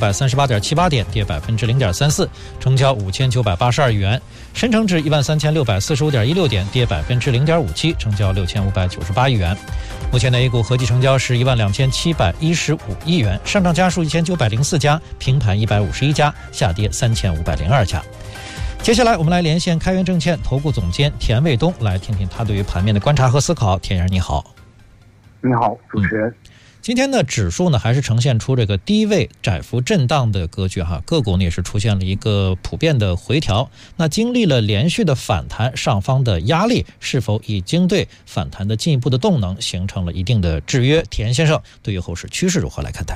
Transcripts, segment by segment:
538.78点，跌0.34%，成交5982亿元。深成指13645.16点，跌0.57%，成交6598亿元。目前的 A 股合计成交是12715亿元，上涨家数1904家，平盘151家，下跌3502家。接下来我们来连线开源证券投顾总监田卫东，来听听他对于盘面的观察和思考。田爷你好。 你好，主持人。 今天的指数呢还是呈现出这个低位窄幅震荡的格局哈，个股呢也是出现了一个普遍的回调。那经历了连续的反弹，上方的压力是否已经对反弹的进一步的动能形成了一定的制约？田先生对于后市趋势如何来看待？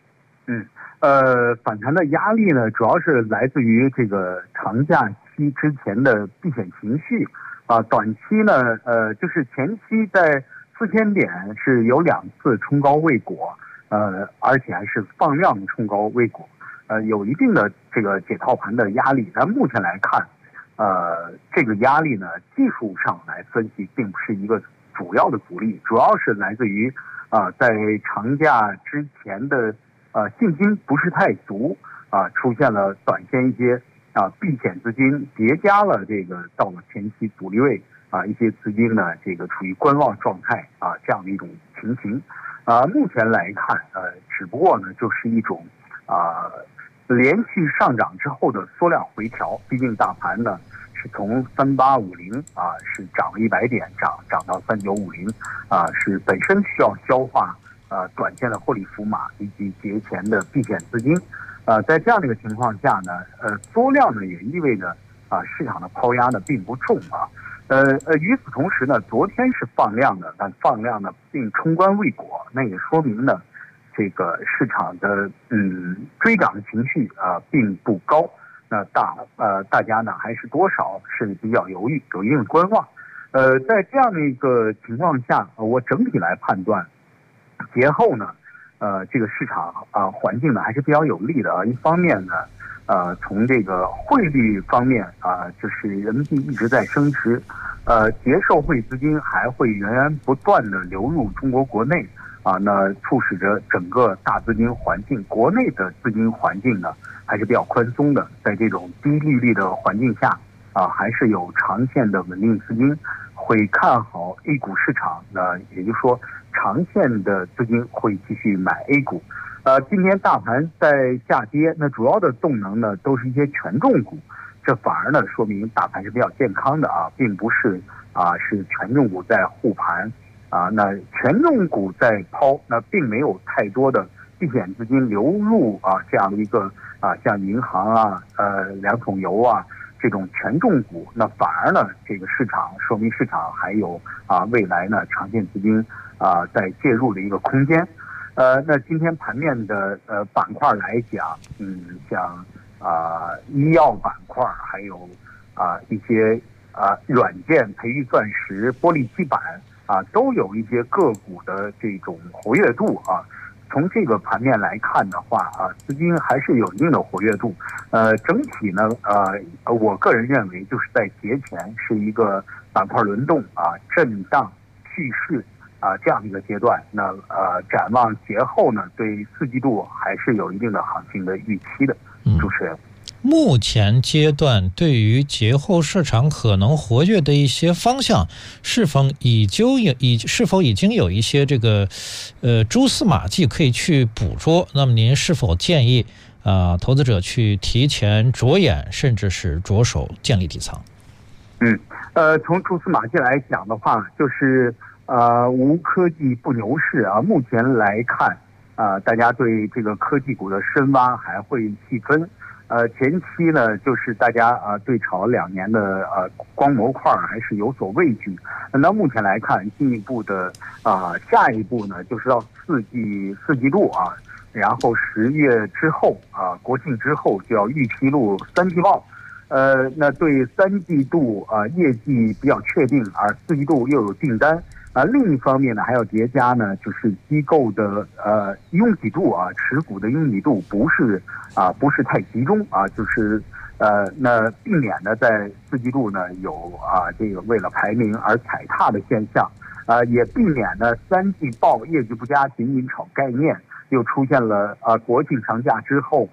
反弹的压力呢，主要是来自于这个长假期之前的避险情绪啊。短期呢，就是前期在4000点是有2次冲高未果，而且还是放量冲高未果，有一定的这个解套盘的压力。但目前来看，这个压力呢，技术上来分析并不是一个主要的阻力，主要是来自于在长假之前的信心不是太足出现了短线一些避险资金叠加了这个到了前期阻力位一些资金呢这个处于观望状态这样的一种情形目前来看只不过呢就是一种连续上涨之后的缩量回调，毕竟大盘呢是从3850是涨了100点涨到3950是本身需要消化短线的获利筹码以及节前的避险资金，在这样的一个情况下呢，缩量呢也意味着市场的抛压呢并不重与此同时呢，昨天是放量的，但放量呢并冲关未果，那也说明呢，这个市场的追涨的情绪并不高，那大家呢还是多少是比较犹豫，有一定的观望，在这样的一个情况下，我整体来判断。节后呢，这个市场环境呢还是比较有利的一方面呢，从这个汇率方面就是人民币一直在升值，节售汇资金还会源源不断的流入中国国内那促使着整个大资金环境，国内的资金环境呢还是比较宽松的，在这种低利率的环境下还是有长线的稳定资金会看好 A 股市场，那也就是说。长线的资金会继续买 A 股，今天大盘在下跌，那主要的动能呢都是一些权重股，这反而呢说明大盘是比较健康的并不是是权重股在护盘那权重股在抛，那并没有太多的避险资金流入这样的一个像银行两桶油这种权重股，那反而呢这个市场说明市场还有未来呢长线资金在介入的一个空间，那今天盘面的板块来讲，像医药板块，还有一些软件、培育钻石、玻璃基板都有一些个股的这种活跃度从这个盘面来看的话资金还是有一定的活跃度，整体呢我个人认为就是在节前是一个板块轮动震荡蓄势。这样的一个阶段，那展望节后呢，对4季度还是有一定的行情的预期的。主持人， 目前阶段对于节后市场可能活跃的一些方向，是否已经有一些这个蛛丝马迹可以去捕捉？那么您是否建议投资者去提前着眼，甚至是着手建立底仓？ 从蛛丝马迹来讲的话，就是无科技不牛市目前来看大家对这个科技股的深挖还会细分前期呢就是大家对炒2年的光模块还是有所畏惧，那目前来看进一步的下一步呢就是到四季度然后10月之后国庆之后就要预披露3季报。那对3季度业绩比较确定，而4季度又有订单另一方面呢，还要叠加呢，就是机构的拥挤度持股的拥挤度不是太集中就是那避免呢在4季度呢有这个为了排名而踩踏的现象也避免呢3季报业绩不佳，仅仅炒概念，又出现了国庆长假之后